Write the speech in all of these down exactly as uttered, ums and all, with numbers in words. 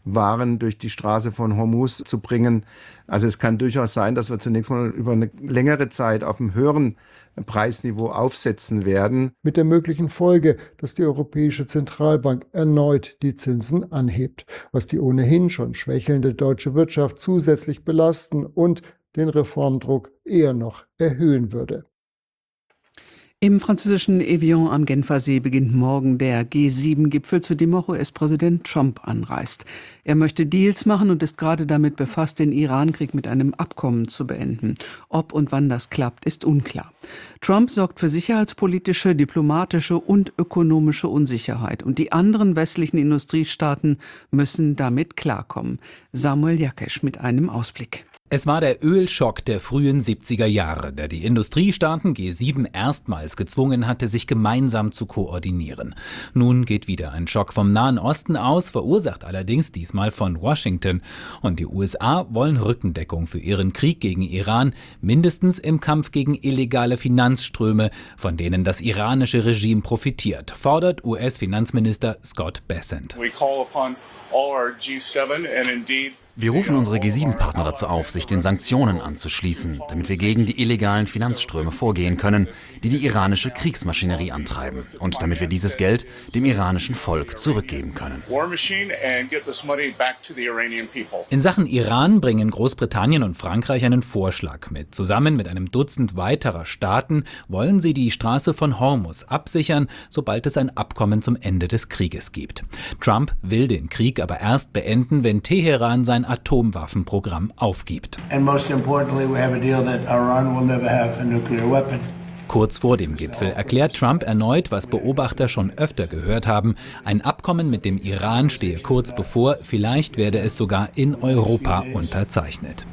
Waren durch die Straße von Hormuz zu bringen. Also es kann durchaus sein, dass wir zunächst mal über eine längere Zeit auf einem höheren Preisniveau aufsetzen werden. Mit der möglichen Folge, dass die Europäische Zentralbank erneut die Zinsen anhebt, was die ohnehin schon schwächelnde deutsche Wirtschaft zusätzlich belasten und den Reformdruck eher noch erhöhen würde. Im französischen Evian am Genfersee beginnt morgen der G sieben Gipfel, zu dem auch U S-Präsident Trump anreist. Er möchte Deals machen und ist gerade damit befasst, den Iran-Krieg mit einem Abkommen zu beenden. Ob und wann das klappt, ist unklar. Trump sorgt für sicherheitspolitische, diplomatische und ökonomische Unsicherheit. Und die anderen westlichen Industriestaaten müssen damit klarkommen. Samuel Jakesch mit einem Ausblick. Es war der Ölschock der frühen siebziger Jahre, der die Industriestaaten G sieben erstmals gezwungen hatte, sich gemeinsam zu koordinieren. Nun geht wieder ein Schock vom Nahen Osten aus, verursacht allerdings diesmal von Washington. Und die U S A wollen Rückendeckung für ihren Krieg gegen Iran, mindestens im Kampf gegen illegale Finanzströme, von denen das iranische Regime profitiert, fordert U S-Finanzminister Scott Bessent. We call upon all our G seven and indeed Wir rufen unsere G sieben Partner dazu auf, sich den Sanktionen anzuschließen, damit wir gegen die illegalen Finanzströme vorgehen können, die die iranische Kriegsmaschinerie antreiben, und damit wir dieses Geld dem iranischen Volk zurückgeben können. In Sachen Iran bringen Großbritannien und Frankreich einen Vorschlag mit. Zusammen mit einem Dutzend weiterer Staaten wollen sie die Straße von Hormuz absichern, sobald es ein Abkommen zum Ende des Krieges gibt. Trump will den Krieg aber erst beenden, wenn Teheran sein Atomwaffenprogramm aufgibt. Kurz vor dem Gipfel erklärt Trump erneut, was Beobachter schon öfter gehört haben: Ein Abkommen mit dem Iran stehe kurz bevor, vielleicht werde es sogar in Europa unterzeichnet.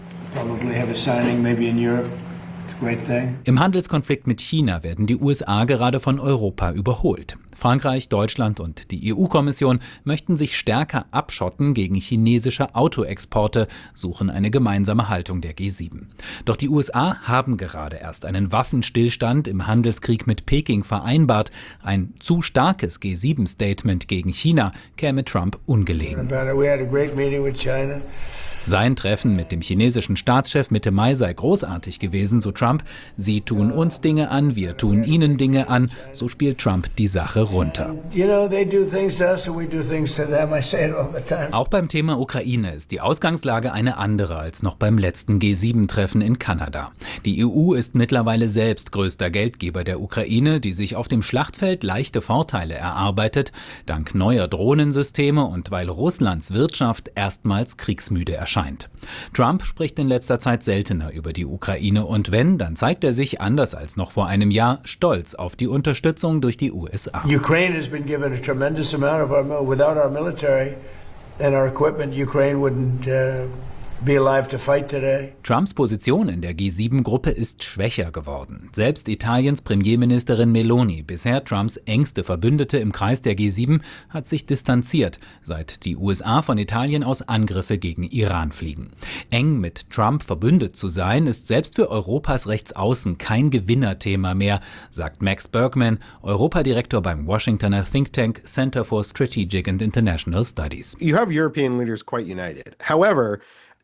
Im Handelskonflikt mit China werden die U S A gerade von Europa überholt. Frankreich, Deutschland und die E U-Kommission möchten sich stärker abschotten gegen chinesische Autoexporte, suchen eine gemeinsame Haltung der G sieben. Doch die U S A haben gerade erst einen Waffenstillstand im Handelskrieg mit Peking vereinbart. Ein zu starkes G sieben Statement gegen China käme Trump ungelegen. Sein Treffen mit dem chinesischen Staatschef Mitte Mai sei großartig gewesen, so Trump. Sie tun uns Dinge an, wir tun ihnen Dinge an. So spielt Trump die Sache runter. Auch beim Thema Ukraine ist die Ausgangslage eine andere als noch beim letzten G sieben Treffen in Kanada. Die E U ist mittlerweile selbst größter Geldgeber der Ukraine, die sich auf dem Schlachtfeld leichte Vorteile erarbeitet, dank neuer Drohnensysteme und weil Russlands Wirtschaft erstmals kriegsmüde erscheint. Trump spricht in letzter Zeit seltener über die Ukraine und wenn, dann zeigt er sich, anders als noch vor einem Jahr, stolz auf die Unterstützung durch die U S A. Ukraine has been given a tremendous amount of our without our military and our equipment, Ukraine wouldn't uh, be alive to fight today. Trumps Position in der G sieben Gruppe ist schwächer geworden. Selbst Italiens Premierministerin Meloni, bisher Trumps engste Verbündete im Kreis der G sieben, hat sich distanziert, seit die U S A von Italien aus Angriffe gegen Iran fliegen. Eng mit Trump verbündet zu sein, ist selbst für Europas Rechtsaußen kein Gewinnerthema mehr, sagt Max Bergman, Europadirektor beim Washingtoner Think Tank Center for Strategic and International Studies. You have European leaders quite united. However,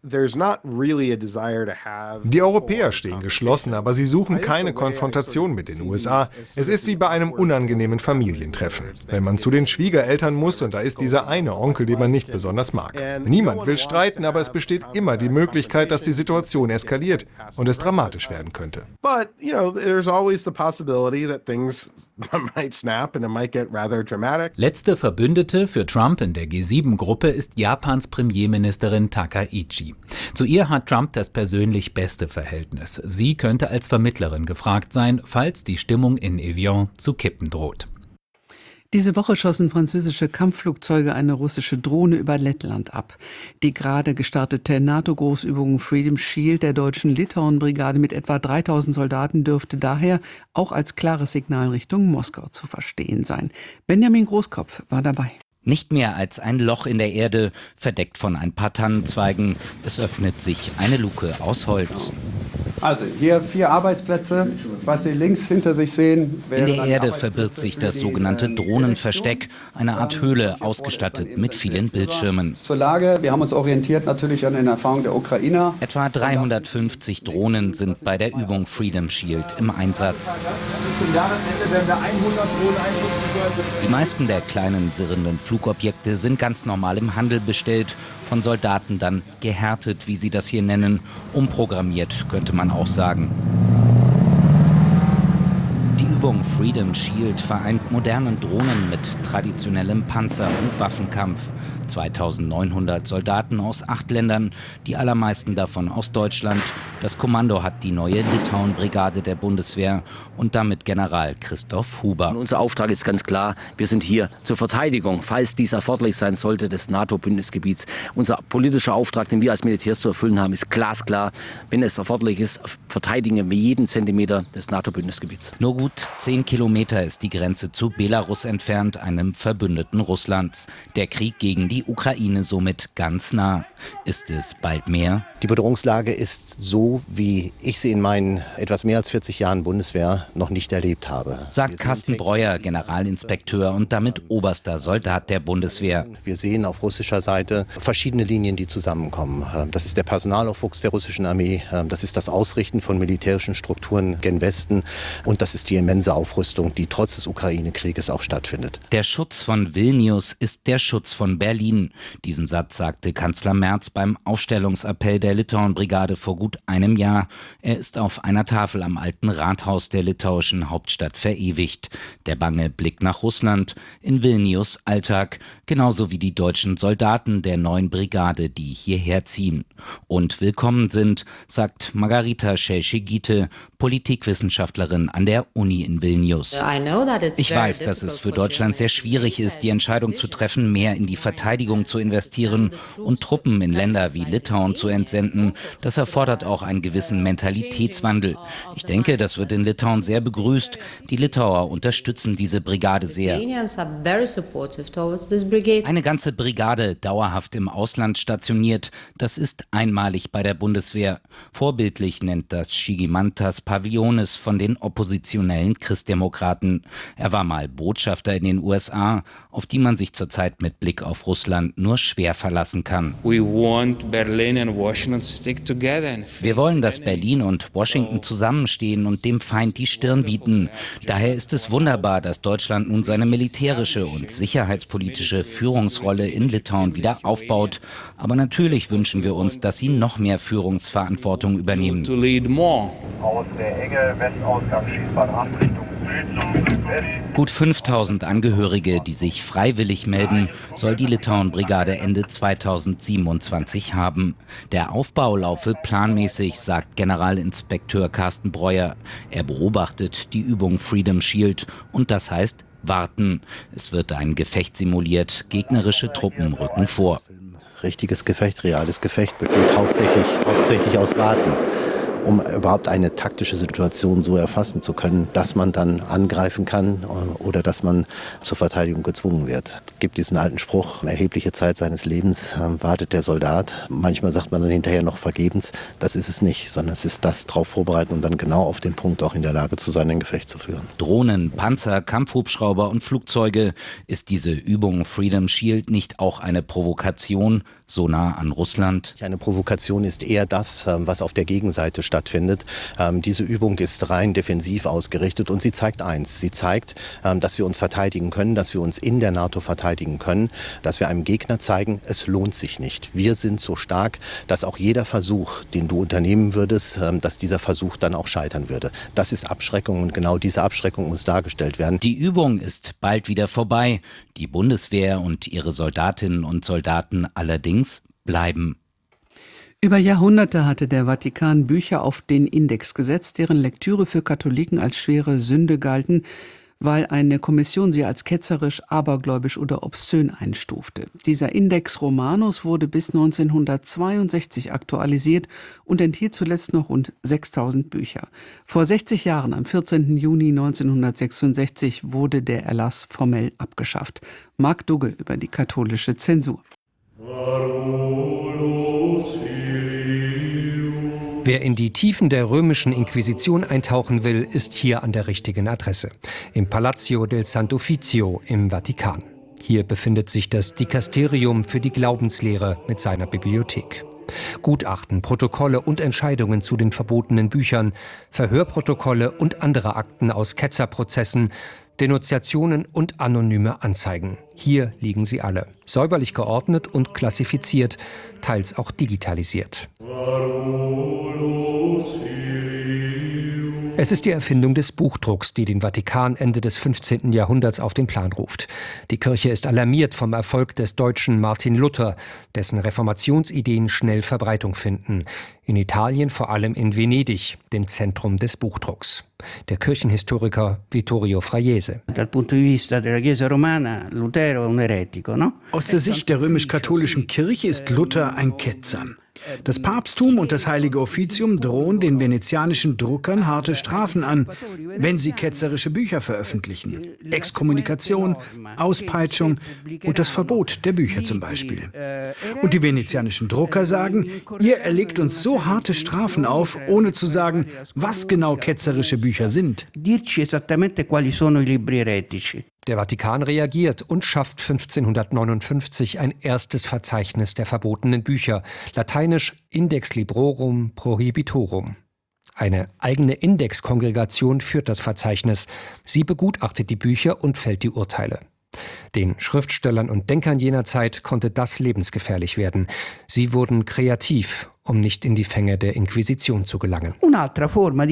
Die Europäer stehen geschlossen, aber sie suchen keine Konfrontation mit den U S A. Es ist wie bei einem unangenehmen Familientreffen. Wenn man zu den Schwiegereltern muss und da ist dieser eine Onkel, den man nicht besonders mag. Niemand will streiten, aber es besteht immer die Möglichkeit, dass die Situation eskaliert und es dramatisch werden könnte. But, you know, there's always the possibility that things might snap and it might get rather dramatic. Letzte Verbündete für Trump in der G sieben Gruppe ist Japans Premierministerin Takaichi. Zu ihr hat Trump das persönlich beste Verhältnis. Sie könnte als Vermittlerin gefragt sein, falls die Stimmung in Evian zu kippen droht. Diese Woche schossen französische Kampfflugzeuge eine russische Drohne über Lettland ab. Die gerade gestartete NATO-Großübung Freedom Shield der deutschen Litauen-Brigade mit etwa dreitausend Soldaten dürfte daher auch als klares Signal Richtung Moskau zu verstehen sein. Benjamin Großkopf war dabei. Nicht mehr als ein Loch in der Erde, verdeckt von ein paar Tannenzweigen. Es öffnet sich eine Luke aus Holz. Also hier vier Arbeitsplätze, was Sie links hinter sich sehen. In der Erde verbirgt sich das sogenannte Drohnenversteck, eine Art Höhle, ausgestattet mit vielen Bildschirmen. Zur Lage, wir haben uns orientiert natürlich an den Erfahrungen der Ukrainer. Etwa dreihundertfünfzig Drohnen sind bei der Übung Freedom Shield im Einsatz. Die meisten der kleinen sirrenden Flugobjekte sind ganz normal im Handel bestellt, von Soldaten dann gehärtet, wie sie das hier nennen, umprogrammiert, könnte man auch sagen. Die Übung Freedom Shield vereint modernen Drohnen mit traditionellem Panzer- und Waffenkampf. zweitausendneunhundert Soldaten aus acht Ländern, die allermeisten davon aus Deutschland. Das Kommando hat die neue Litauen-Brigade der Bundeswehr und damit General Christoph Huber. Und unser Auftrag ist ganz klar, wir sind hier zur Verteidigung, falls dies erforderlich sein sollte, des NATO-Bündnisgebiets. Unser politischer Auftrag, den wir als Militärs zu erfüllen haben, ist glasklar. Wenn es erforderlich ist, verteidigen wir jeden Zentimeter des NATO-Bündnisgebiets. Nur gut zehn Kilometer ist die Grenze zu Belarus entfernt, einem Verbündeten Russlands. Der Krieg gegen die Ukraine somit ganz nah. Ist es bald mehr? Die Bedrohungslage ist so, wie ich sie in meinen etwas mehr als vierzig Jahren Bundeswehr noch nicht erlebt habe. Sagt Carsten Breuer, Generalinspekteur und damit oberster Soldat der Bundeswehr. Wir sehen auf russischer Seite verschiedene Linien, die zusammenkommen. Das ist der Personalaufwuchs der russischen Armee, das ist das Ausrichten von militärischen Strukturen gen Westen und das ist die immense Aufrüstung, die trotz des Ukraine-Krieges auch stattfindet. Der Schutz von Vilnius ist der Schutz von Berlin. Diesen Satz sagte Kanzler Merz beim Aufstellungsappell der Litauen-Brigade vor gut einem Jahr. Er ist auf einer Tafel am alten Rathaus der litauischen Hauptstadt verewigt. Der bange Blick nach Russland, in Vilnius Alltag, genauso wie die deutschen Soldaten der neuen Brigade, die hierher ziehen. Und willkommen sind, sagt Margarita Schellschegite, Politikwissenschaftlerin an der Uni in Vilnius. Ich weiß, dass es für Deutschland sehr schwierig ist, die Entscheidung zu treffen, mehr in die Verteidigung zu investieren und Truppen in Länder wie Litauen zu entsenden. Das erfordert auch einen gewissen Mentalitätswandel. Ich denke, das wird in Litauen sehr begrüßt. Die Litauer unterstützen diese Brigade sehr. Eine ganze Brigade dauerhaft im Ausland stationiert, das ist einmalig bei der Bundeswehr. Vorbildlich nennt das Žygimantas Pavilionis von den oppositionellen Christdemokraten. Er war mal Botschafter in den U S A, auf die man sich zurzeit mit Blick auf Russland nur schwer verlassen kann. Wir wollen, dass Berlin und Washington zusammenstehen und dem Feind die Stirn bieten. Daher ist es wunderbar, dass Deutschland nun seine militärische und sicherheitspolitische Führungsrolle in Litauen wieder aufbaut. Aber natürlich wünschen wir uns, dass sie noch mehr Führungsverantwortung übernehmen. Aus der Enge Westausgangsschießbahn acht Richtung Süden. Gut fünftausend Angehörige, die sich freiwillig melden, soll die Litauen-Brigade Ende zweitausendsiebenundzwanzig haben. Der Aufbau laufe planmäßig, sagt Generalinspekteur Carsten Breuer. Er beobachtet die Übung Freedom Shield und das heißt warten. Es wird ein Gefecht simuliert, gegnerische Truppen rücken vor. Richtiges Gefecht, reales Gefecht besteht hauptsächlich, hauptsächlich aus Warten, um überhaupt eine taktische Situation so erfassen zu können, dass man dann angreifen kann oder dass man zur Verteidigung gezwungen wird. Es gibt diesen alten Spruch, erhebliche Zeit seines Lebens äh, wartet der Soldat. Manchmal sagt man dann hinterher noch vergebens, das ist es nicht, sondern es ist das drauf vorbereiten und dann genau auf den Punkt auch in der Lage zu sein, ein Gefecht zu führen. Drohnen, Panzer, Kampfhubschrauber und Flugzeuge. Ist diese Übung Freedom Shield nicht auch eine Provokation, so nah an Russland? Eine Provokation ist eher das, was auf der Gegenseite stattfindet. Diese Übung ist rein defensiv ausgerichtet und sie zeigt eins. Sie zeigt, dass wir uns verteidigen können, dass wir uns in der NATO verteidigen können, dass wir einem Gegner zeigen, es lohnt sich nicht. Wir sind so stark, dass auch jeder Versuch, den du unternehmen würdest, dass dieser Versuch dann auch scheitern würde. Das ist Abschreckung und genau diese Abschreckung muss dargestellt werden. Die Übung ist bald wieder vorbei. Die Bundeswehr und ihre Soldatinnen und Soldaten allerdings bleiben. Über Jahrhunderte hatte der Vatikan Bücher auf den Index gesetzt, deren Lektüre für Katholiken als schwere Sünde galten, weil eine Kommission sie als ketzerisch, abergläubisch oder obszön einstufte. Dieser Index Romanus wurde bis neunzehnhundertzweiundsechzig aktualisiert und enthielt zuletzt noch rund sechstausend Bücher. Vor sechzig Jahren, am vierzehnten Juni neunzehnhundertsechsundsechzig, wurde der Erlass formell abgeschafft. Marc Dugge über die katholische Zensur. Wer in die Tiefen der römischen Inquisition eintauchen will, ist hier an der richtigen Adresse. Im Palazzo del Sant'Uffizio im Vatikan. Hier befindet sich das Dikasterium für die Glaubenslehre mit seiner Bibliothek. Gutachten, Protokolle und Entscheidungen zu den verbotenen Büchern, Verhörprotokolle und andere Akten aus Ketzerprozessen, Denunziationen und anonyme Anzeigen. Hier liegen sie alle, säuberlich geordnet und klassifiziert, teils auch digitalisiert. Es ist die Erfindung des Buchdrucks, die den Vatikan Ende des fünfzehnten Jahrhunderts auf den Plan ruft. Die Kirche ist alarmiert vom Erfolg des Deutschen Martin Luther, dessen Reformationsideen schnell Verbreitung finden. In Italien vor allem in Venedig, dem Zentrum des Buchdrucks. Der Kirchenhistoriker Vittorio Fraiese. Aus der Sicht der römisch-katholischen Kirche ist Luther ein Ketzer. Das Papsttum und das Heilige Offizium drohen den venezianischen Druckern harte Strafen an, wenn sie ketzerische Bücher veröffentlichen. Exkommunikation, Auspeitschung und das Verbot der Bücher zum Beispiel. Und die venezianischen Drucker sagen, ihr erlegt uns so harte Strafen auf, ohne zu sagen, was genau ketzerische Bücher sind. Der Vatikan reagiert und schafft fünfzehnhundertneunundfünfzig ein erstes Verzeichnis der verbotenen Bücher, lateinisch Index Librorum Prohibitorum. Eine eigene Indexkongregation führt das Verzeichnis. Sie begutachtet die Bücher und fällt die Urteile. Den Schriftstellern und Denkern jener Zeit konnte das lebensgefährlich werden. Sie wurden kreativ, um nicht in die Fänge der Inquisition zu gelangen. Eine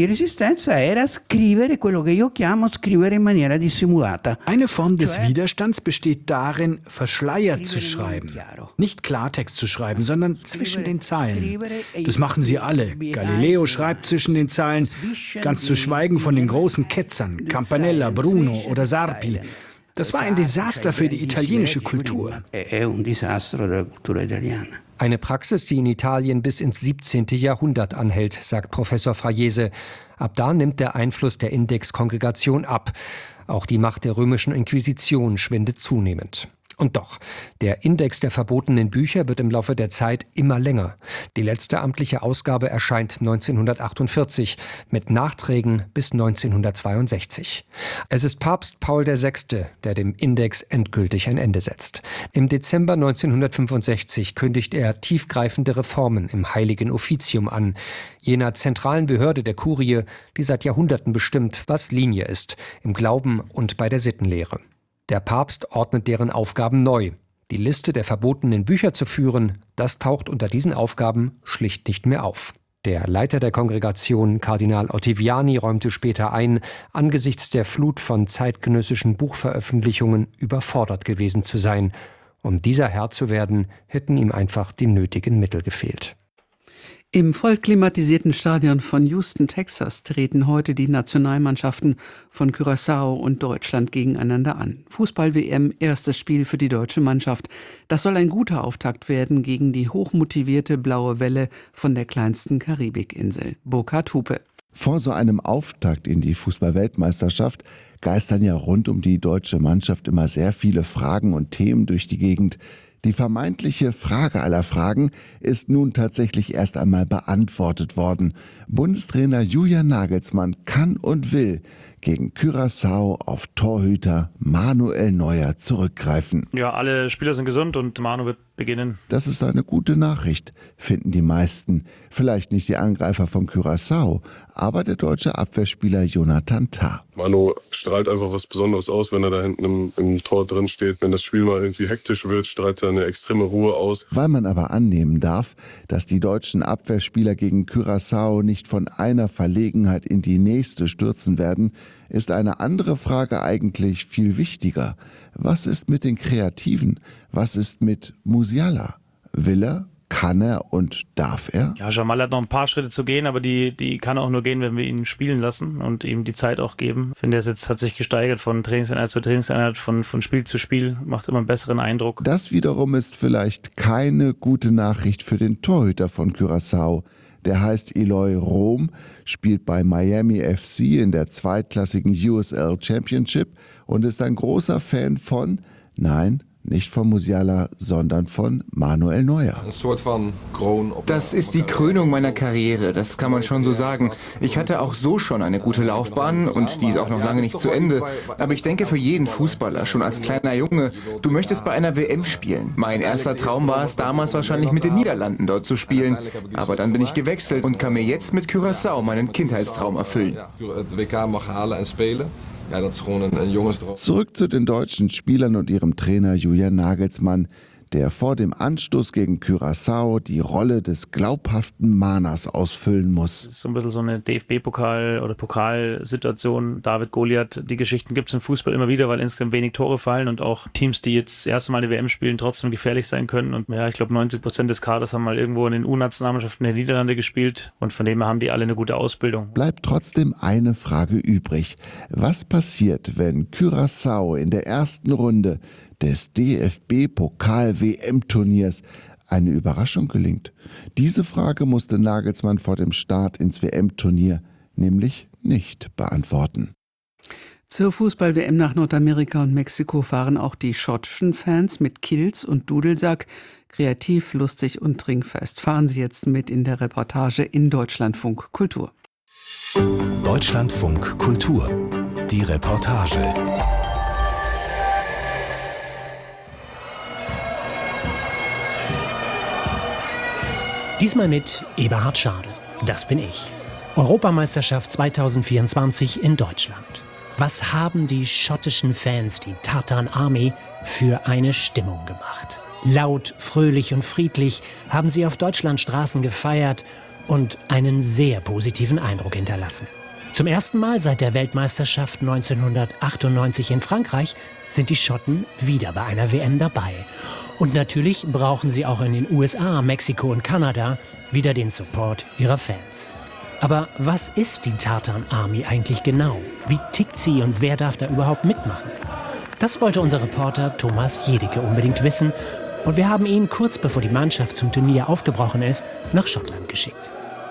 Form des Widerstands besteht darin, verschleiert zu schreiben. Nicht Klartext zu schreiben, sondern zwischen den Zeilen. Das machen sie alle. Galileo schreibt zwischen den Zeilen, ganz zu schweigen von den großen Ketzern, Campanella, Bruno oder Sarpi. Das war ein Desaster für die italienische Kultur. Eine Praxis, die in Italien bis ins siebzehnte Jahrhundert anhält, sagt Professor Fraiese. Ab da nimmt der Einfluss der Indexkongregation ab. Auch die Macht der römischen Inquisition schwindet zunehmend. Und doch, der Index der verbotenen Bücher wird im Laufe der Zeit immer länger. Die letzte amtliche Ausgabe erscheint neunzehnhundertachtundvierzig, mit Nachträgen bis neunzehnhundertzweiundsechzig. Es ist Papst Paul der Sechste, der dem Index endgültig ein Ende setzt. Im Dezember neunzehnhundertfünfundsechzig kündigt er tiefgreifende Reformen im Heiligen Offizium an, jener zentralen Behörde der Kurie, die seit Jahrhunderten bestimmt, was Linie ist, im Glauben und bei der Sittenlehre. Der Papst ordnet deren Aufgaben neu. Die Liste der verbotenen Bücher zu führen, das taucht unter diesen Aufgaben schlicht nicht mehr auf. Der Leiter der Kongregation, Kardinal Ottaviani, räumte später ein, angesichts der Flut von zeitgenössischen Buchveröffentlichungen überfordert gewesen zu sein. Um dieser Herr zu werden, hätten ihm einfach die nötigen Mittel gefehlt. Im voll klimatisierten Stadion von Houston, Texas, treten heute die Nationalmannschaften von Curaçao und Deutschland gegeneinander an. Fußball-W M, erstes Spiel für die deutsche Mannschaft. Das soll ein guter Auftakt werden gegen die hochmotivierte Blaue Welle von der kleinsten Karibikinsel. Burkhard Hupe. Vor so einem Auftakt in die Fußball-Weltmeisterschaft geistern ja rund um die deutsche Mannschaft immer sehr viele Fragen und Themen durch die Gegend. Die vermeintliche Frage aller Fragen ist nun tatsächlich erst einmal beantwortet worden. Bundestrainer Julian Nagelsmann kann und will gegen Curaçao auf Torhüter Manuel Neuer zurückgreifen. Ja, alle Spieler sind gesund und Manu wird beginnen. Das ist eine gute Nachricht, finden die meisten. Vielleicht nicht die Angreifer von Curaçao, aber der deutsche Abwehrspieler Jonathan Tah. Manu strahlt einfach was Besonderes aus, wenn er da hinten im, im Tor drin steht. Wenn das Spiel mal irgendwie hektisch wird, strahlt er eine extreme Ruhe aus. Weil man aber annehmen darf, dass die deutschen Abwehrspieler gegen Curaçao nicht von einer Verlegenheit in die nächste stürzen werden, ist eine andere Frage eigentlich viel wichtiger. Was ist mit den Kreativen? Was ist mit Musiala? Will er? Kann er und darf er? Ja, Jamal hat noch ein paar Schritte zu gehen, aber die, die kann auch nur gehen, wenn wir ihn spielen lassen und ihm die Zeit auch geben. Ich finde, er jetzt hat sich gesteigert von Trainingseinheit zu Trainingseinheit, von, von Spiel zu Spiel, macht immer einen besseren Eindruck. Das wiederum ist vielleicht keine gute Nachricht für den Torhüter von Curaçao. Der heißt Eloy Rom, spielt bei Miami F C in der zweitklassigen U S L Championship und ist ein großer Fan von, nein, nicht von Musiala, sondern von Manuel Neuer. Das ist die Krönung meiner Karriere, das kann man schon so sagen. Ich hatte auch so schon eine gute Laufbahn und die ist auch noch lange nicht zu Ende. Aber ich denke für jeden Fußballer, schon als kleiner Junge, du möchtest bei einer W M spielen. Mein erster Traum war es damals wahrscheinlich mit den Niederlanden dort zu spielen. Aber dann bin ich gewechselt und kann mir jetzt mit Curaçao meinen Kindheitstraum erfüllen. Zurück zu den deutschen Spielern und ihrem Trainer Julian Nagelsmann, der vor dem Anstoß gegen Curaçao die Rolle des glaubhaften Mahners ausfüllen muss. Das ist so ein bisschen so eine D F B-Pokal- oder Pokalsituation. David Goliath, die Geschichten gibt es im Fußball immer wieder, weil insgesamt wenig Tore fallen und auch Teams, die jetzt das erste Mal eine W M spielen, trotzdem gefährlich sein können. Und ja, ich glaube, neunzig Prozent des Kaders haben mal irgendwo in den U-Nationalmannschaften der Niederlande gespielt und von dem her haben die alle eine gute Ausbildung. Bleibt trotzdem eine Frage übrig. Was passiert, wenn Curaçao in der ersten Runde des D F B-Pokal-W M-Turniers eine Überraschung gelingt? Diese Frage musste Nagelsmann vor dem Start ins W M-Turnier nämlich nicht beantworten. Zur Fußball-W M nach Nordamerika und Mexiko fahren auch die schottischen Fans mit Kilts und Dudelsack. Kreativ, lustig und trinkfest. Fahren Sie jetzt mit in der Reportage in Deutschlandfunk Kultur. Deutschlandfunk Kultur. Die Reportage. Diesmal mit Eberhard Schade. Das bin ich. Europameisterschaft zweitausendvierundzwanzig in Deutschland. Was haben die schottischen Fans, die Tartan Army, für eine Stimmung gemacht? Laut, fröhlich und friedlich haben sie auf Deutschlands Straßen gefeiert und einen sehr positiven Eindruck hinterlassen. Zum ersten Mal seit der Weltmeisterschaft neunzehnhundertachtundneunzig in Frankreich sind die Schotten wieder bei einer W M dabei. Und natürlich brauchen sie auch in den U S A, Mexiko und Kanada wieder den Support ihrer Fans. Aber was ist die Tartan Army eigentlich genau? Wie tickt sie und wer darf da überhaupt mitmachen? Das wollte unser Reporter Thomas Jedicke unbedingt wissen und wir haben ihn kurz bevor die Mannschaft zum Turnier aufgebrochen ist, nach Schottland geschickt.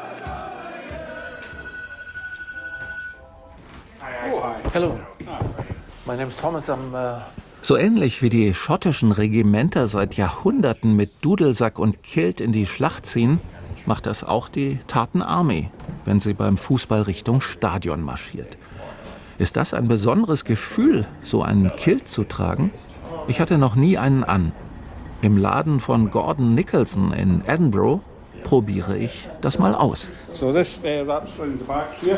Hello, my name is Thomas. I'm uh So ähnlich wie die schottischen Regimenter seit Jahrhunderten mit Dudelsack und Kilt in die Schlacht ziehen, macht das auch die Tartan Army, wenn sie beim Fußball Richtung Stadion marschiert. Ist das ein besonderes Gefühl, so einen Kilt zu tragen? Ich hatte noch nie einen an. Im Laden von Gordon Nicholson in Edinburgh probiere ich das mal aus. So this uh, wraps around the back here.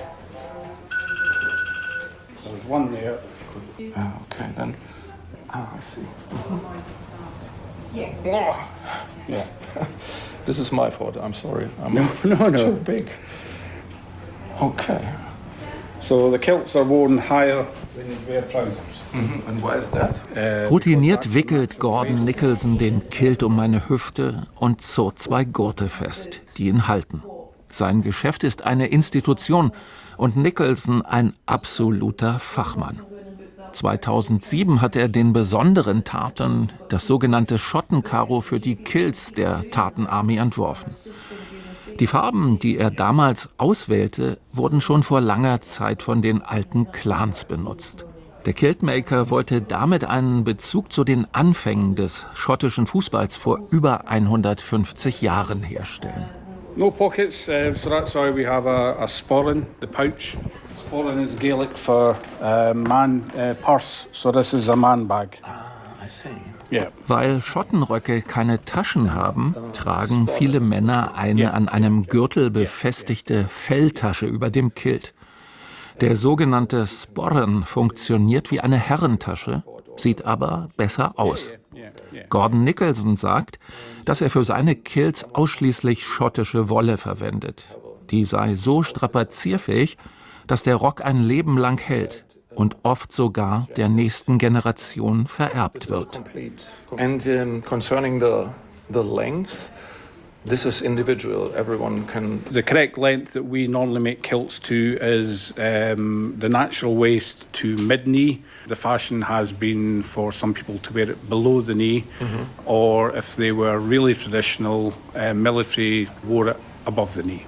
There's one there. Ah, okay, then. Ah, I see. Mm-hmm. Yeah. Oh. Yeah. This is my fault. I'm sorry. I'm No, no, no. too big. Okay. So the kilts are worn higher than you wear trousers. Mm-hmm. And why is that? Uh, Routiniert wickelt Gordon Nicholson den Kilt um meine Hüfte und zurrt zwei Gurte fest, die ihn halten. Sein Geschäft ist eine Institution und Nicholson ein absoluter Fachmann. zweitausendsieben hat er den besonderen Tartan, das sogenannte Schottenkaro, für die Kilts der Tartan Army entworfen. Die Farben, die er damals auswählte, wurden schon vor langer Zeit von den alten Clans benutzt. Der Kiltmaker wollte damit einen Bezug zu den Anfängen des schottischen Fußballs vor über hundertfünfzig Jahren herstellen. No pockets, uh, so that's why we have a, a sporran, the pouch. Sporran is Gaelic for uh, man uh, purse, so this is a man bag. Ah, I see. Yeah. Weil Schottenröcke keine Taschen haben, tragen viele Männer eine an einem Gürtel befestigte Felltasche über dem Kilt. Der sogenannte Sporran funktioniert wie eine Herrentasche, sieht aber besser aus. Gordon Nicholson sagt, dass er für seine Kilts ausschließlich schottische Wolle verwendet. Die sei so strapazierfähig, dass der Rock ein Leben lang hält und oft sogar der nächsten Generation vererbt wird. And um, concerning the the length, this is individual. Everyone can. The correct length that we normally make kilts to is um, the natural waist to mid-knee. The fashion has been for some people to wear it below the knee, mm-hmm. or if they were really traditional uh, military, wore it above the knee.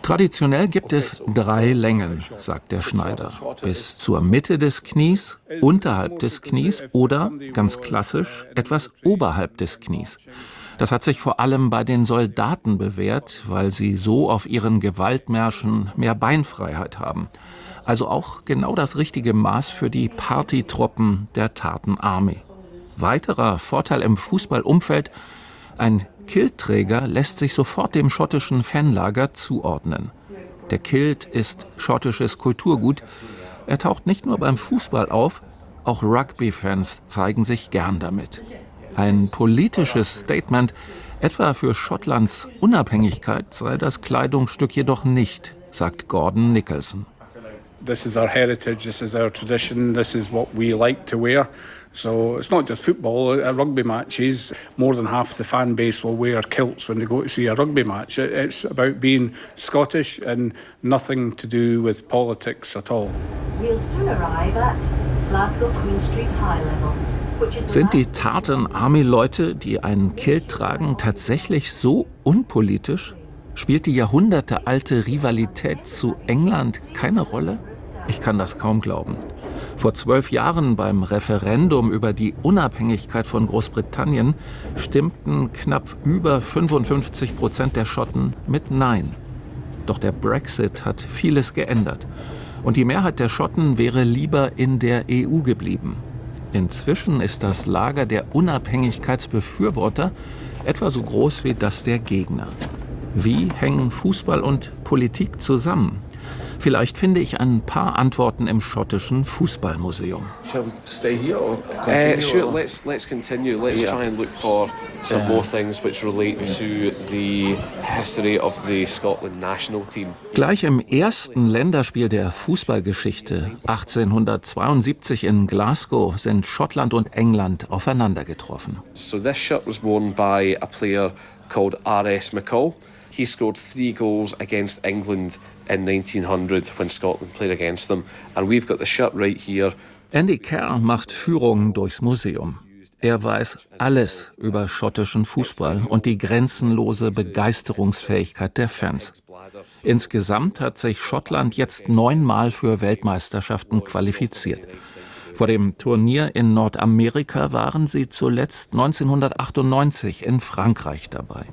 Traditionell gibt es drei Längen, sagt der Schneider. Bis zur Mitte des Knies, unterhalb des Knies oder, ganz klassisch, etwas oberhalb des Knies. Das hat sich vor allem bei den Soldaten bewährt, weil sie so auf ihren Gewaltmärschen mehr Beinfreiheit haben. Also auch genau das richtige Maß für die Partytruppen der Tartan Army. Weiterer Vorteil im Fußballumfeld: ein Kiltträger lässt sich sofort dem schottischen Fanlager zuordnen. Der Kilt ist schottisches Kulturgut. Er taucht nicht nur beim Fußball auf, auch Rugby-Fans zeigen sich gern damit. Ein politisches Statement, etwa für Schottlands Unabhängigkeit, sei das Kleidungsstück jedoch nicht, sagt Gordon Nicholson. This is our heritage, this is our tradition, this is what we like to wear. So it's not just football. At rugby matches, more than half the fan base will wear kilts when they go to see a rugby match. It's about being Scottish and nothing to do with politics at all. We'll soon arrive at Glasgow Queen Street High Level. Sind die Tartan Army-Leute, die einen Kilt tragen, tatsächlich so unpolitisch? Spielt die jahrhundertealte Rivalität zu England keine Rolle? Ich kann das kaum glauben. Vor zwölf Jahren beim Referendum über die Unabhängigkeit von Großbritannien stimmten knapp über fünfundfünfzig Prozent der Schotten mit Nein. Doch der Brexit hat vieles geändert. Und die Mehrheit der Schotten wäre lieber in der E U geblieben. Inzwischen ist das Lager der Unabhängigkeitsbefürworter etwa so groß wie das der Gegner. Wie hängen Fußball und Politik zusammen? Vielleicht finde ich ein paar Antworten im schottischen Fußballmuseum. Shall we stay here or continue? Uh, sure, let's let's continue. Let's yeah. try and look for some uh, more things which relate to the history of the Scotland national team. Gleich im ersten Länderspiel der Fußballgeschichte achtzehnhundertzweiundsiebzig in Glasgow sind Schottland und England aufeinander getroffen. So this shirt was worn by a player called R S McCall. He scored three goals against England in nineteen hundred when Scotland played against them. And we've got the shirt right here. Andy Kerr macht Führungen durchs Museum. Er weiß alles über schottischen Fußball und die grenzenlose Begeisterungsfähigkeit der Fans. Insgesamt hat sich Schottland jetzt neunmal für Weltmeisterschaften qualifiziert. Vor dem Turnier in Nordamerika waren sie zuletzt neunzehnhundertachtundneunzig in Frankreich dabei.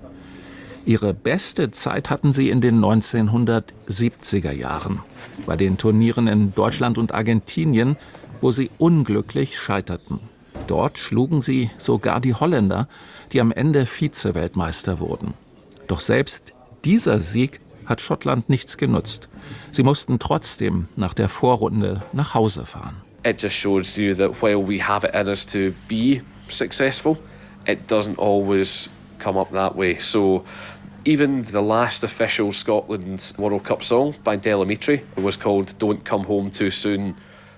Ihre beste Zeit hatten sie in den neunzehnhundertsiebziger Jahren, bei den Turnieren in Deutschland und Argentinien, wo sie unglücklich scheiterten. Dort schlugen sie sogar die Holländer, die am Ende Vize-Weltmeister wurden. Doch selbst dieser Sieg hat Schottland nichts genutzt. Sie mussten trotzdem nach der Vorrunde nach Hause fahren. It just shows you that while we have it in us to be successful, it doesn't always come up that way. So even the last official Scotland World Cup song by Del Amitri was called Don't Come Home Too Soon.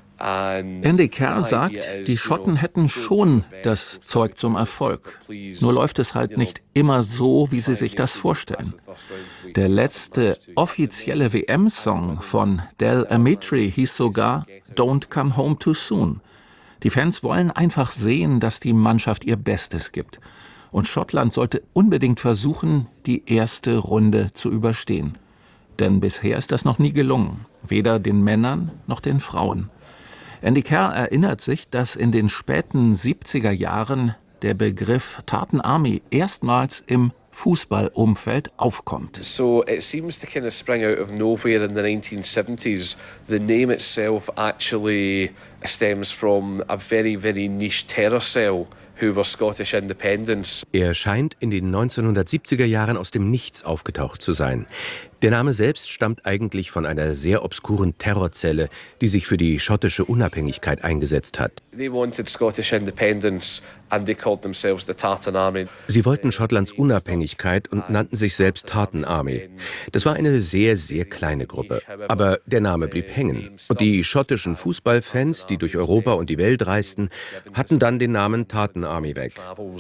Andy Kerr sagt, die Schotten hätten schon das Zeug zum Erfolg. Nur läuft es halt nicht immer so, wie sie sich das vorstellen. Der letzte offizielle W M-Song von Del Amitri hieß sogar Don't Come Home Too Soon. Die Fans wollen einfach sehen, dass die Mannschaft ihr Bestes gibt. Und Schottland sollte unbedingt versuchen, die erste Runde zu überstehen. Denn bisher ist das noch nie gelungen, weder den Männern noch den Frauen. Andy Kerr erinnert sich, dass in den späten siebziger Jahren der Begriff Tartan Army erstmals im Fußballumfeld aufkommt. So it seems to kind of spring out of nowhere in the nineteen seventies. The name itself actually stems from a very, very niche terror cell who were Scottish independents. Er scheint in den neunzehnhundertsiebziger Jahren aus dem Nichts aufgetaucht zu sein. Der Name selbst stammt eigentlich von einer sehr obskuren Terrorzelle, die sich für die schottische Unabhängigkeit eingesetzt hat. They wanted Scottish independence and they called themselves the Tartan Army. Sie wollten Schottlands Unabhängigkeit und nannten sich selbst Tartan Army. Das war eine sehr, sehr kleine Gruppe. Aber der Name blieb hängen. Und die schottischen Fußballfans, die durch Europa und die Welt reisten, hatten dann den Namen Tartan Army weg.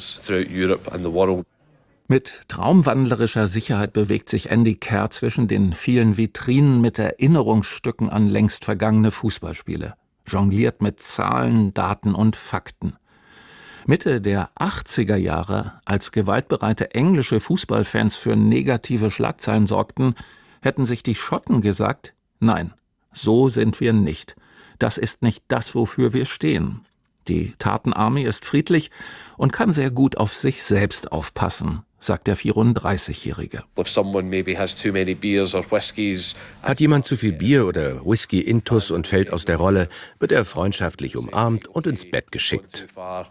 Mit traumwandlerischer Sicherheit bewegt sich Andy Kerr zwischen den vielen Vitrinen mit Erinnerungsstücken an längst vergangene Fußballspiele, jongliert mit Zahlen, Daten und Fakten. Mitte der achtziger Jahre, als gewaltbereite englische Fußballfans für negative Schlagzeilen sorgten, hätten sich die Schotten gesagt, nein, so sind wir nicht. Das ist nicht das, wofür wir stehen. Die Tartan Army ist friedlich und kann sehr gut auf sich selbst aufpassen, sagt der vierunddreißigjährige. Hat jemand zu viel Bier oder Whisky intus und fällt aus der Rolle, wird er freundschaftlich umarmt und ins Bett geschickt.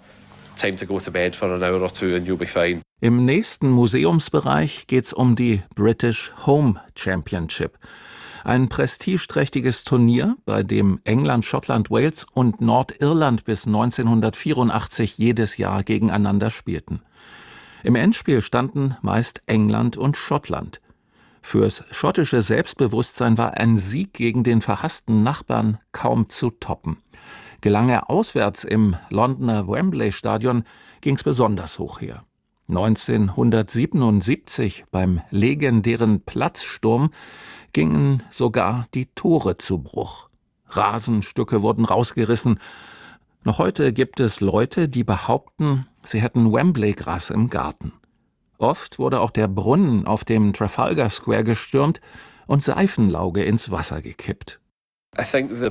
Im nächsten Museumsbereich geht's um die British Home Championship. Ein prestigeträchtiges Turnier, bei dem England, Schottland, Wales und Nordirland bis neunzehnhundertvierundachtzig jedes Jahr gegeneinander spielten. Im Endspiel standen meist England und Schottland. Fürs schottische Selbstbewusstsein war ein Sieg gegen den verhassten Nachbarn kaum zu toppen. Gelang er auswärts im Londoner Wembley-Stadion, ging's besonders hoch her. neunzehnhundertsiebenundsiebzig beim legendären Platzsturm gingen sogar die Tore zu Bruch. Rasenstücke wurden rausgerissen. Noch heute gibt es Leute, die behaupten, sie hätten Wembley-Gras im Garten. Oft wurde auch der Brunnen auf dem Trafalgar Square gestürmt und Seifenlauge ins Wasser gekippt. Ich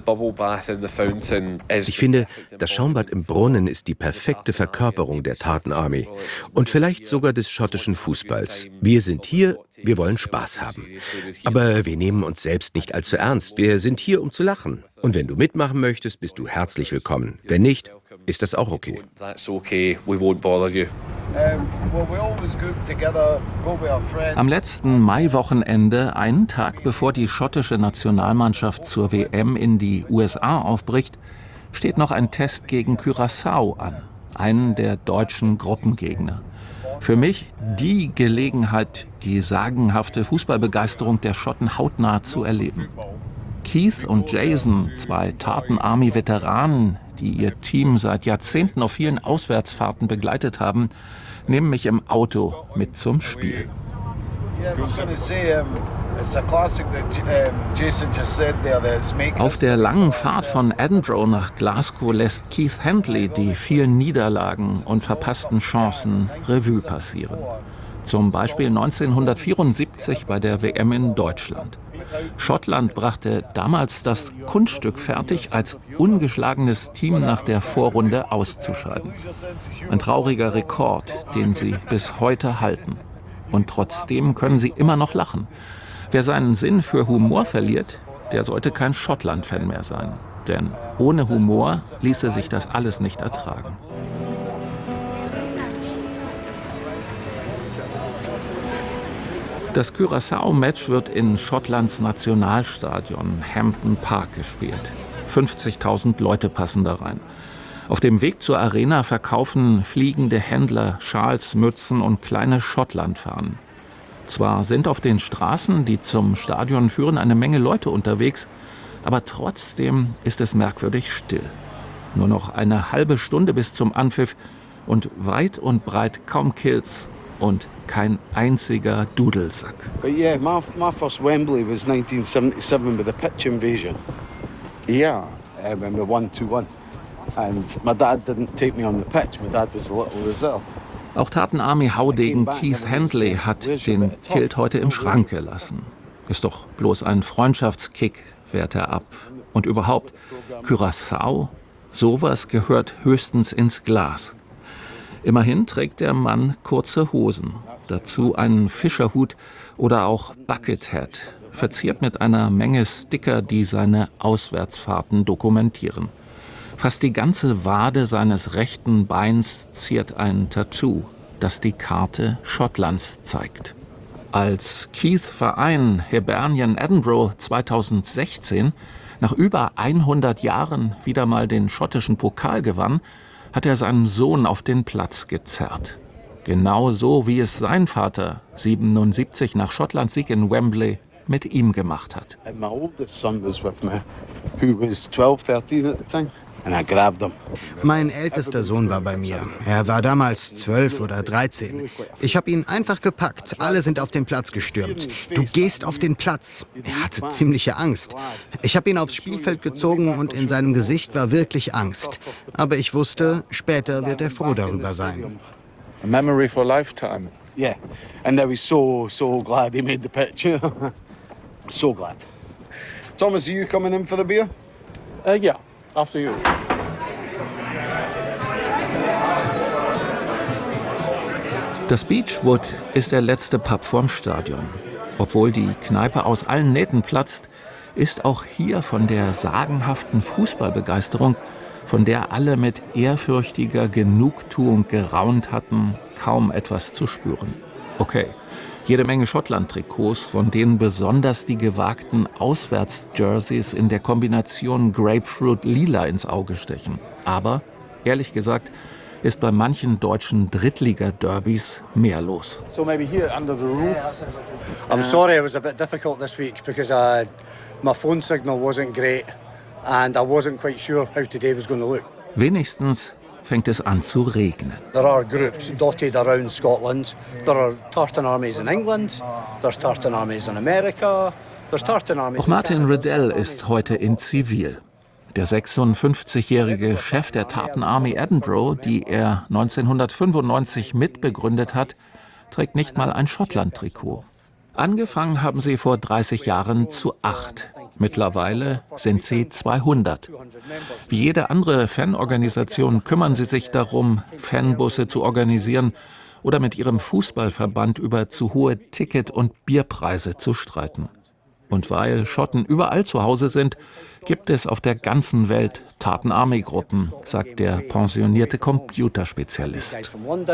finde, das Schaumbad im Brunnen ist die perfekte Verkörperung der Tartan Army und vielleicht sogar des schottischen Fußballs. Wir sind hier, wir wollen Spaß haben. Aber wir nehmen uns selbst nicht allzu ernst. Wir sind hier, um zu lachen. Und wenn du mitmachen möchtest, bist du herzlich willkommen. Wenn nicht, ist das auch okay. Am letzten Maiwochenende, einen Tag bevor die schottische Nationalmannschaft zur W M in die U S A aufbricht, steht noch ein Test gegen Curaçao an, einen der deutschen Gruppengegner. Für mich die Gelegenheit, die sagenhafte Fußballbegeisterung der Schotten hautnah zu erleben. Keith und Jason, zwei Tartan Army Veteranen, die ihr Team seit Jahrzehnten auf vielen Auswärtsfahrten begleitet haben, nehmen mich im Auto mit zum Spiel. Auf der langen Fahrt von Edinburgh nach Glasgow lässt Keith Handley die vielen Niederlagen und verpassten Chancen Revue passieren. Zum Beispiel neunzehnhundertvierundsiebzig bei der W M in Deutschland. Schottland brachte damals das Kunststück fertig, als ungeschlagenes Team nach der Vorrunde auszuscheiden. Ein trauriger Rekord, den sie bis heute halten. Und trotzdem können sie immer noch lachen. Wer seinen Sinn für Humor verliert, der sollte kein Schottland-Fan mehr sein. Denn ohne Humor ließe sich das alles nicht ertragen. Das Curaçao-Match wird in Schottlands Nationalstadion Hampden Park gespielt. fünfzigtausend Leute passen da rein. Auf dem Weg zur Arena verkaufen fliegende Händler Schals, Mützen und kleine Schottlandfahnen. Zwar sind auf den Straßen, die zum Stadion führen, eine Menge Leute unterwegs, aber trotzdem ist es merkwürdig still. Nur noch eine halbe Stunde bis zum Anpfiff und weit und breit kaum Kills und kein einziger Dudelsack. But yeah, my, my first Wembley was nineteen seventy-seven with the pitch invasion. Yeah, um, and we won two one. And my dad didn't take me on the pitch. My dad was a little reserve. Auch Tartan Army Haudegen Keith Handley hat den Kilt heute im Schrank gelassen. Ist doch bloß ein Freundschaftskick, wehrt er ab. Und überhaupt, Curaçao, sowas gehört höchstens ins Glas. Immerhin trägt der Mann kurze Hosen, dazu einen Fischerhut oder auch Buckethead, verziert mit einer Menge Sticker, die seine Auswärtsfahrten dokumentieren. Fast die ganze Wade seines rechten Beins ziert ein Tattoo, das die Karte Schottlands zeigt. Als Keiths Verein Hibernian Edinburgh zweitausendsechzehn nach über hundert Jahren wieder mal den schottischen Pokal gewann, hat er seinen Sohn auf den Platz gezerrt. Genau so, wie es sein Vater siebenundsiebzig nach Schottlands Sieg in Wembley mit ihm gemacht hat. And my oldest son was with me, who was twelve, thirteen at the time. And I grabbed him. Mein ältester Sohn war bei mir. Er war damals zwölf oder dreizehn. Ich habe ihn einfach gepackt. Alle sind auf den Platz gestürmt. Du gehst auf den Platz. Er hatte ziemliche Angst. Ich habe ihn aufs Spielfeld gezogen und in seinem Gesicht war wirklich Angst. Aber ich wusste, später wird er froh darüber sein. A memory for a lifetime. Yeah. And I was so, so glad he made the pitch. So glad. Thomas, are you coming in for the beer? Uh, yeah, after you. Das Beechwood ist der letzte Pub vorm Stadion. Obwohl die Kneipe aus allen Nähten platzt, ist auch hier von der sagenhaften Fußballbegeisterung, von der alle mit ehrfürchtiger Genugtuung geraunt hatten, kaum etwas zu spüren. Okay, jede Menge Schottland-Trikots, von denen besonders die gewagten Auswärts-Jerseys in der Kombination Grapefruit-Lila ins Auge stechen. Aber, ehrlich gesagt, ist bei manchen deutschen Drittliga-Derbys mehr los. So maybe here under the roof. I'm sorry, it was a bit difficult this week because I, my phone signal wasn't great and I wasn't quite sure how today was going to look. Wenigstens fängt es an zu regnen. There are groups dotted around Scotland. There are tartan armies in England. There's tartan armies in America. There's tartan armies. Auch Martin Riddell ist heute in Zivil. Der sechsundfünfzigjährige Chef der Tartan Army Edinburgh, die er neunzehnhundertfünfundneunzig mitbegründet hat, trägt nicht mal ein Schottland-Trikot. Angefangen haben sie vor dreißig Jahren zu acht. Mittlerweile sind sie zweihundert. Wie jede andere Fanorganisation kümmern sie sich darum, Fanbusse zu organisieren oder mit ihrem Fußballverband über zu hohe Ticket- und Bierpreise zu streiten. Und weil Schotten überall zu Hause sind, gibt es auf der ganzen Welt Tartan Army Gruppen, sagt der pensionierte Computerspezialist.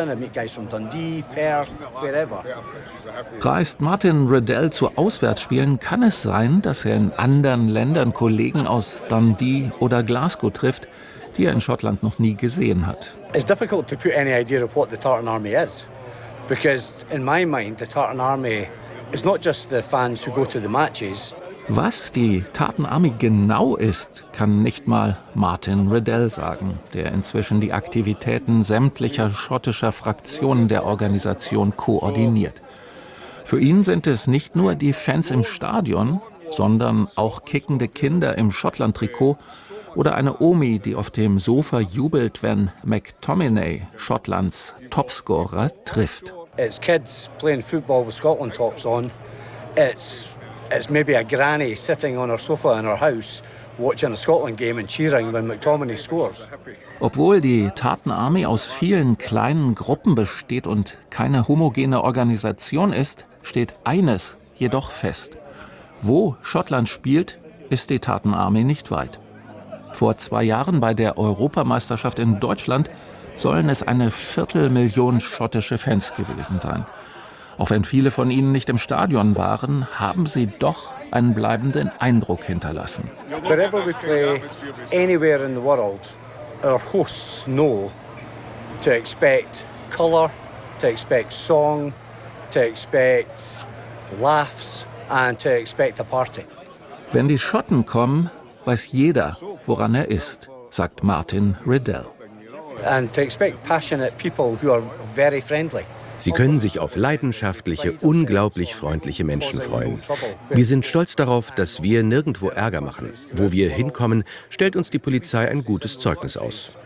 Reist Martin Riddell zu Auswärtsspielen, kann es sein, dass er in anderen Ländern Kollegen aus Dundee oder Glasgow trifft, die er in Schottland noch nie gesehen hat. It's difficult to put any idea of what the Tartan Army is, because in my mind the Tartan Army is not just the fans who go to the matches. Was die Tartan Army genau ist, kann nicht mal Martin Riddell sagen, der inzwischen die Aktivitäten sämtlicher schottischer Fraktionen der Organisation koordiniert. Für ihn sind es nicht nur die Fans im Stadion, sondern auch kickende Kinder im Schottland-Trikot oder eine Omi, die auf dem Sofa jubelt, wenn McTominay, Schottlands Topscorer, trifft. It's kids playing football with Scotland tops on. It's It's maybe a granny sitting on her sofa in her house watching a Scotland game and cheering when McTominay scores. Obwohl die Tartan Army aus vielen kleinen Gruppen besteht und keine homogene Organisation ist, steht eines jedoch fest. Wo Schottland spielt, ist die Tartan Army nicht weit. Vor zwei Jahren bei der Europameisterschaft in Deutschland sollen es eine Viertelmillion schottische Fans gewesen sein. Auch wenn viele von ihnen nicht im Stadion waren, haben sie doch einen bleibenden Eindruck hinterlassen. Wherever we play anywhere in the world, our hosts know to expect colour, to expect song, to expect laughs and to expect a party. Wenn die Schotten kommen, weiß jeder, woran er ist, sagt Martin Riddell. And to expect passionate people who are very friendly. Sie können sich auf leidenschaftliche, unglaublich freundliche Menschen freuen. Wir sind stolz darauf, dass wir nirgendwo Ärger machen. Wo wir hinkommen, stellt uns die Polizei ein gutes Zeugnis aus.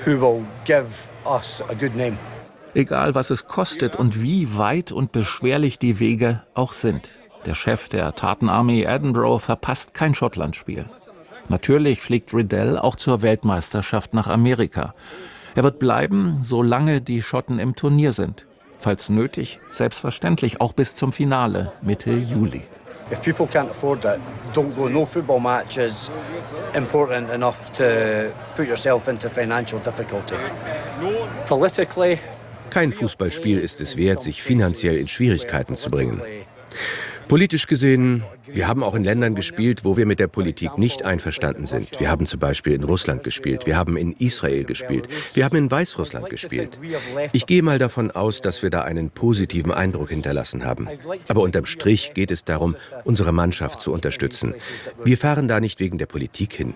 Egal, was es kostet und wie weit und beschwerlich die Wege auch sind. Der Chef der Tartan Army Edinburgh verpasst kein Schottlandspiel. Natürlich fliegt Riddell auch zur Weltmeisterschaft nach Amerika. Er wird bleiben, solange die Schotten im Turnier sind. Falls nötig, selbstverständlich auch bis zum Finale Mitte Juli. If people can't afford it, don't go. No football match is important enough to put yourself into financial difficulty. Politically, kein Fußballspiel ist es wert, sich finanziell in Schwierigkeiten zu bringen. Politisch gesehen, wir haben auch in Ländern gespielt, wo wir mit der Politik nicht einverstanden sind. Wir haben zum Beispiel in Russland gespielt, wir haben in Israel gespielt, wir haben in Weißrussland gespielt. Ich gehe mal davon aus, dass wir da einen positiven Eindruck hinterlassen haben. Aber unterm Strich geht es darum, unsere Mannschaft zu unterstützen. Wir fahren da nicht wegen der Politik hin.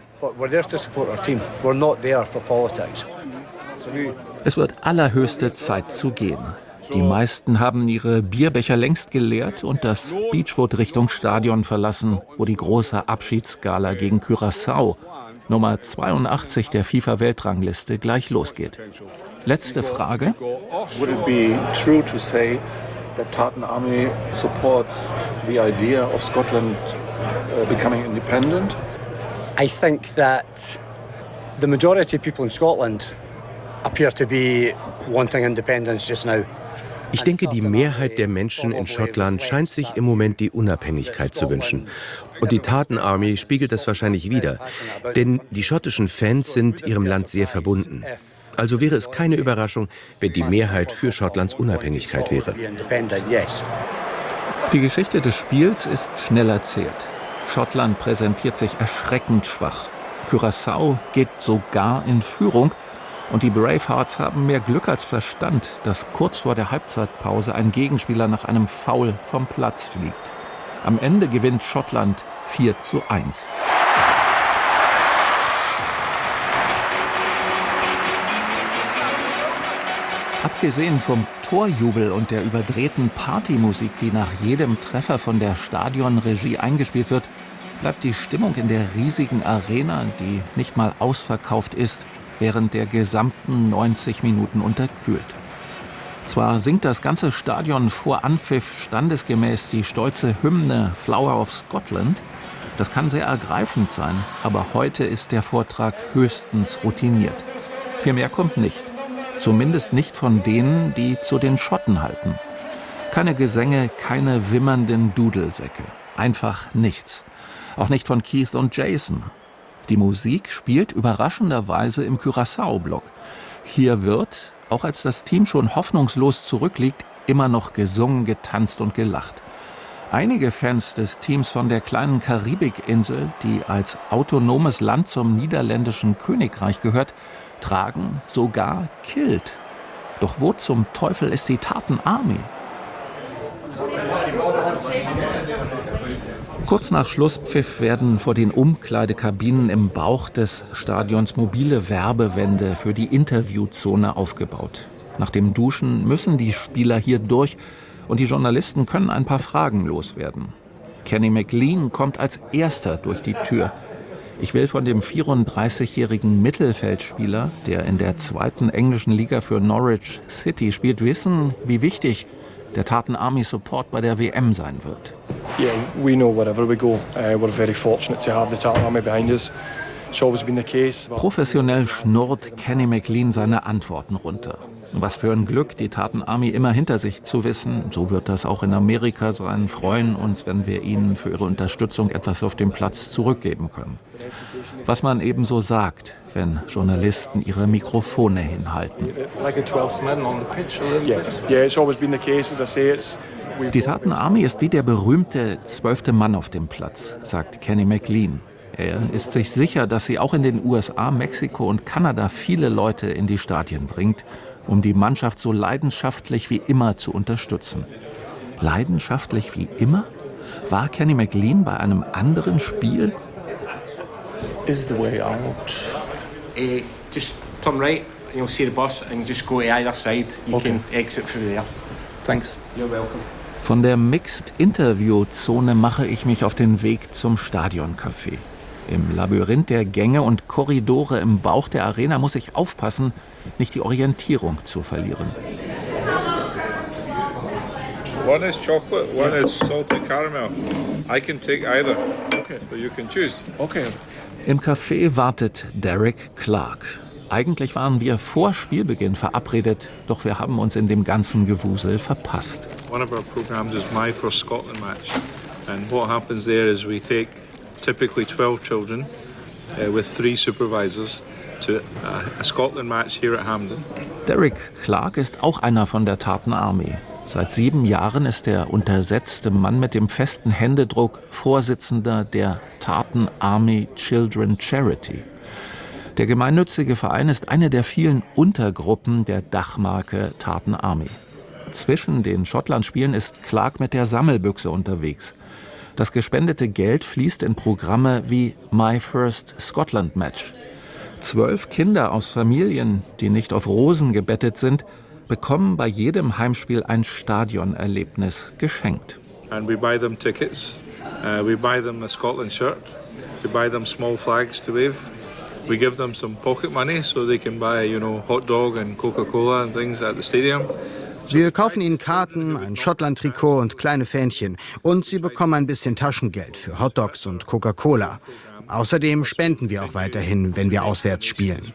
Es wird allerhöchste Zeit zu gehen. Die meisten haben ihre Bierbecher längst geleert und das Beechwood Richtung Stadion verlassen, wo die große Abschiedsgala gegen Curaçao, Nummer zweiundachtzig der FIFA-Weltrangliste, gleich losgeht. Letzte Frage. Would it be true to say that Tartan Army supports the idea of Scotland uh, becoming independent? I think that the majority of people in Scotland appear to be wanting independence just now. Ich denke, die Mehrheit der Menschen in Schottland scheint sich im Moment die Unabhängigkeit zu wünschen. Und die Tartan Army spiegelt das wahrscheinlich wider. Denn die schottischen Fans sind ihrem Land sehr verbunden. Also wäre es keine Überraschung, wenn die Mehrheit für Schottlands Unabhängigkeit wäre. Die Geschichte des Spiels ist schnell erzählt. Schottland präsentiert sich erschreckend schwach. Curaçao geht sogar in Führung. Und die Bravehearts haben mehr Glück als Verstand, dass kurz vor der Halbzeitpause ein Gegenspieler nach einem Foul vom Platz fliegt. Am Ende gewinnt Schottland vier zu eins. Abgesehen vom Torjubel und der überdrehten Partymusik, die nach jedem Treffer von der Stadionregie eingespielt wird, bleibt die Stimmung in der riesigen Arena, die nicht mal ausverkauft ist, während der gesamten neunzig Minuten unterkühlt. Zwar singt das ganze Stadion vor Anpfiff standesgemäß die stolze Hymne Flower of Scotland, das kann sehr ergreifend sein, aber heute ist der Vortrag höchstens routiniert. Viel mehr kommt nicht, zumindest nicht von denen, die zu den Schotten halten. Keine Gesänge, keine wimmernden Dudelsäcke, einfach nichts. Auch nicht von Keith und Jason. Die Musik spielt überraschenderweise im Curaçao-Block. Hier wird, auch als das Team schon hoffnungslos zurückliegt, immer noch gesungen, getanzt und gelacht. Einige Fans des Teams von der kleinen Karibikinsel, die als autonomes Land zum niederländischen Königreich gehört, tragen sogar Kilt. Doch wo zum Teufel ist die Tartan Army? Kurz nach Schlusspfiff werden vor den Umkleidekabinen im Bauch des Stadions mobile Werbewände für die Interviewzone aufgebaut. Nach dem Duschen müssen die Spieler hier durch und die Journalisten können ein paar Fragen loswerden. Kenny McLean kommt als erster durch die Tür. Ich will von dem vierunddreißigjährigen Mittelfeldspieler, der in der zweiten englischen Liga für Norwich City spielt, wissen, wie wichtig der Tartan Army Support bei der W M sein wird. Yeah, we know wherever we go, uh, we're very fortunate to have the Tartan Army behind us. It's always been the case. Professionell schnurrt Kenny McLean seine Antworten runter. Was für ein Glück, die Tartan Army immer hinter sich zu wissen. So wird das auch in Amerika sein. Freuen uns, wenn wir ihnen für ihre Unterstützung etwas auf dem Platz zurückgeben können. Was man eben so sagt, wenn Journalisten ihre Mikrofone hinhalten. Die Tartan Army ist wie der berühmte zwölfte Mann auf dem Platz, sagt Kenny McLean. Er ist sich sicher, dass sie auch in den U S A, Mexiko und Kanada viele Leute in die Stadien bringt, um die Mannschaft so leidenschaftlich wie immer zu unterstützen. Leidenschaftlich wie immer? War Kenny McLean bei einem anderen Spiel? Is the way out? Uh, just turn right, and you'll see the bus, and just go to either side. You Okay. can exit through there. Thanks. You're welcome. Von der Mixed-Interview-Zone mache ich mich auf den Weg zum Stadioncafé. Im Labyrinth der Gänge und Korridore im Bauch der Arena muss ich aufpassen, nicht die Orientierung zu verlieren. One is chocolate, one is salted caramel. I can take either. Okay. So you can choose. Okay. Im Café wartet Derek Clark. Eigentlich waren wir vor Spielbeginn verabredet, doch wir haben uns in dem ganzen Gewusel verpasst. One of our programs is My First Scotland Match. And what happens there is we take typically twelve children uh, with three supervisors to a, a Scotland match here at Hampden. Derek Clark ist auch einer von der Tartan Army. Seit sieben Jahren ist der untersetzte Mann mit dem festen Händedruck Vorsitzender der Tartan Army Children Charity. Der gemeinnützige Verein ist eine der vielen Untergruppen der Dachmarke Tartan Army. Zwischen den Schottlandspielen ist Clark mit der Sammelbüchse unterwegs. Das gespendete Geld fließt in Programme wie My First Scotland Match. Zwölf Kinder aus Familien, die nicht auf Rosen gebettet sind, bekommen bei jedem Heimspiel ein Stadionerlebnis geschenkt. And we buy them tickets. Uh, we buy them a Scotland shirt. We buy them small flags to wave. We give them some pocket money so they can buy, you know, hot dog and Coca-Cola and things at the stadium. Wir kaufen ihnen Karten, ein Schottland-Trikot und kleine Fähnchen. Und sie bekommen ein bisschen Taschengeld für Hotdogs und Coca-Cola. Außerdem spenden wir auch weiterhin, wenn wir auswärts spielen.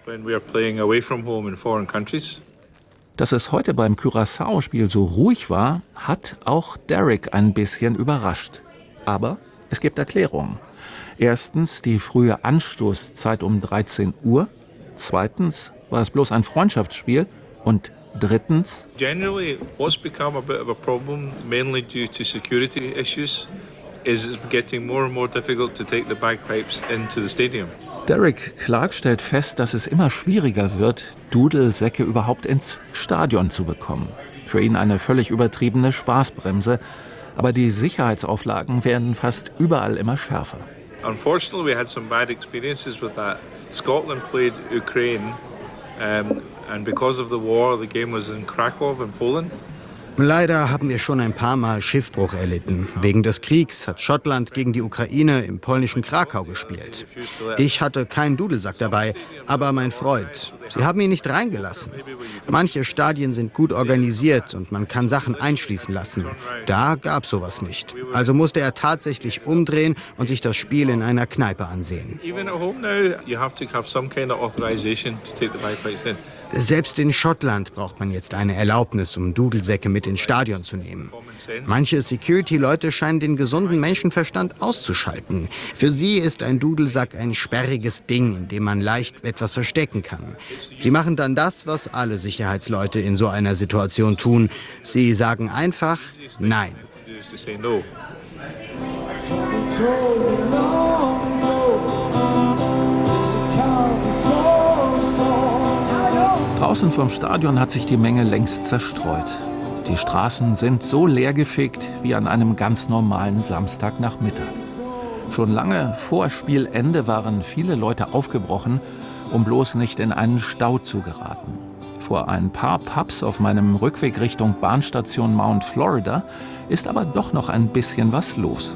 Dass es heute beim Curaçao-Spiel so ruhig war, hat auch Derek ein bisschen überrascht. Aber es gibt Erklärungen. Erstens die frühe Anstoßzeit um dreizehn Uhr. Zweitens war es bloß ein Freundschaftsspiel. Und drittens: Generally, what's become a bit of a problem, mainly due to security issues, is it's getting more and more difficult to take the bagpipes into the stadium. Derek Clark stellt fest, dass es immer schwieriger wird, Dudelsäcke überhaupt ins Stadion zu bekommen. Für ihn eine völlig übertriebene Spaßbremse. Aber die Sicherheitsauflagen werden fast überall immer schärfer. Unfortunately, we had some bad experiences with that. Scotland played Ukraine, um, and because of the war, the game was in Krakow in Poland. Leider haben wir schon ein paar Mal Schiffbruch erlitten. Wegen des Kriegs hat Schottland gegen die Ukraine im polnischen Krakau gespielt. Ich hatte keinen Dudelsack dabei, aber mein Freund. Sie haben ihn nicht reingelassen. Manche Stadien sind gut organisiert und man kann Sachen einschließen lassen. Da gab sowas nicht. Also musste er tatsächlich umdrehen und sich das Spiel in einer Kneipe ansehen. Even at home now, you have to have some kind of authorization to take the bagpipes in. Selbst in Schottland braucht man jetzt eine Erlaubnis, um Dudelsäcke mit ins Stadion zu nehmen. Manche Security-Leute scheinen den gesunden Menschenverstand auszuschalten. Für sie ist ein Dudelsack ein sperriges Ding, in dem man leicht etwas verstecken kann. Sie machen dann das, was alle Sicherheitsleute in so einer Situation tun. Sie sagen einfach Nein. Draußen vom Stadion hat sich die Menge längst zerstreut. Die Straßen sind so leergefegt wie an einem ganz normalen Samstagnachmittag. Schon lange vor Spielende waren viele Leute aufgebrochen, um bloß nicht in einen Stau zu geraten. Vor ein paar Pubs auf meinem Rückweg Richtung Bahnstation Mount Florida ist aber doch noch ein bisschen was los.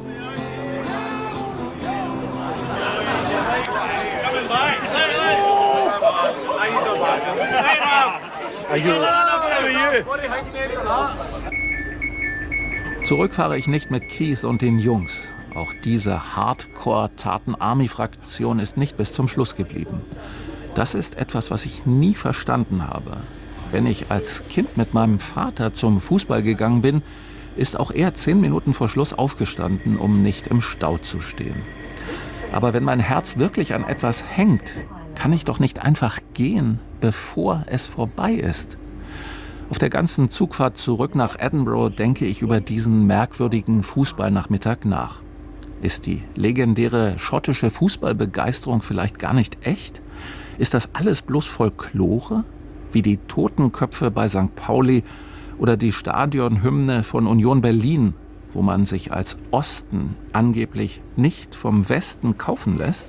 Zurück fahre ich nicht mit Keith und den Jungs. Auch diese Hardcore-Tartan-Army-Fraktion ist nicht bis zum Schluss geblieben. Das ist etwas, was ich nie verstanden habe. Wenn ich als Kind mit meinem Vater zum Fußball gegangen bin, ist auch er zehn Minuten vor Schluss aufgestanden, um nicht im Stau zu stehen. Aber wenn mein Herz wirklich an etwas hängt, kann ich doch nicht einfach gehen, bevor es vorbei ist. Auf der ganzen Zugfahrt zurück nach Edinburgh denke ich über diesen merkwürdigen Fußballnachmittag nach. Ist die legendäre schottische Fußballbegeisterung vielleicht gar nicht echt? Ist das alles bloß Folklore? Wie die Totenköpfe bei Sankt Pauli oder die Stadionhymne von Union Berlin, wo man sich als Osten angeblich nicht vom Westen kaufen lässt?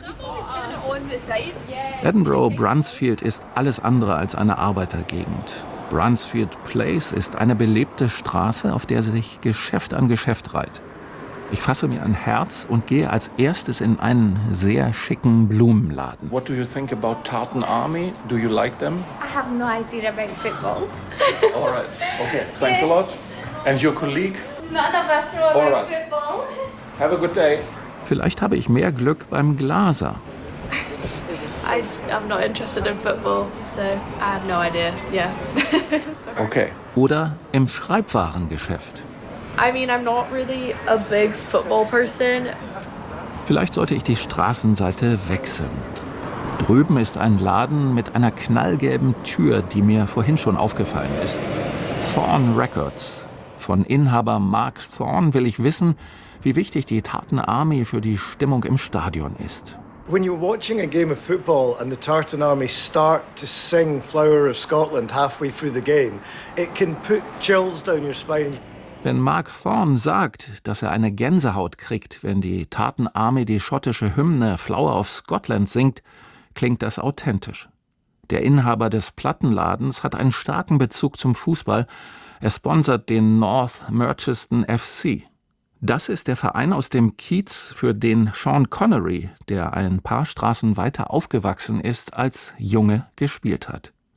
Edinburgh Brunsfield ist alles andere als eine Arbeitergegend. Brunsfield Place ist eine belebte Straße, auf der sich Geschäft an Geschäft reiht. Ich fasse mir ein Herz und gehe als erstes in einen sehr schicken Blumenladen. What do you think about Tartan Army? Do you like them? I have no idea about football. All right. Okay. Thanks a lot. And your colleague? None of us know about All right. football. Have a good day. Vielleicht habe ich mehr Glück beim Glaser. I, I'm not interested in football, so I have no idea. Yeah. Okay. Oder im Schreibwarengeschäft. I mean, I'm not really a big football person. Vielleicht sollte ich die Straßenseite wechseln. Drüben ist ein Laden mit einer knallgelben Tür, die mir vorhin schon aufgefallen ist. Thorn Records. Von Inhaber Mark Thorn will ich wissen, wie wichtig die Tartan Army für die Stimmung im Stadion ist. When you're watching a game of football and the Tartan Army start to sing Flower of Scotland halfway through the game, it can put chills down your spine. Wenn Mark Thorn sagt, dass er eine Gänsehaut kriegt, wenn die Tartan Army die schottische Hymne Flower of Scotland singt, klingt das authentisch. Der Inhaber des Plattenladens hat einen starken Bezug zum Fußball. Er sponsert den North Merchiston F C. Das ist der Verein aus dem Kiez, für den Sean Connery, der ein paar Straßen weiter aufgewachsen ist, als Junge gespielt hat.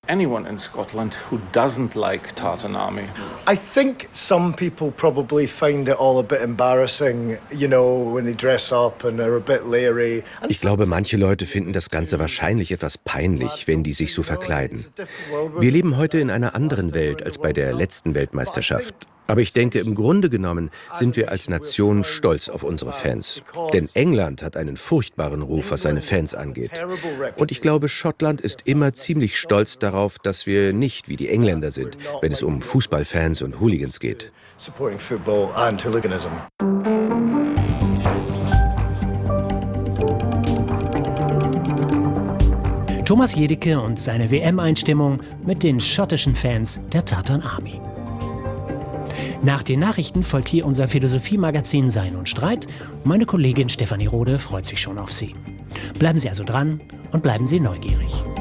anyone in Scotland who doesn't like Tartan Army. I think some people probably find it all a bit embarrassing, you know, when they dress up and are a bit leery. Ich glaube, manche Leute finden das Ganze wahrscheinlich etwas peinlich, wenn die sich so verkleiden. Wir leben heute in einer anderen Welt als bei der letzten Weltmeisterschaft. Aber ich denke, im Grunde genommen sind wir als Nation stolz auf unsere Fans. Denn England hat einen furchtbaren Ruf, was seine Fans angeht. Und ich glaube, Schottland ist immer ziemlich stolz darauf, dass wir nicht wie die Engländer sind, wenn es um Fußballfans und Hooligans geht. Thomas Jedicke und seine W M-Einstimmung mit den schottischen Fans der Tartan Army. Nach den Nachrichten folgt hier unser Philosophie-Magazin Sein und Streit. Meine Kollegin Stefanie Rode freut sich schon auf Sie. Bleiben Sie also dran und bleiben Sie neugierig.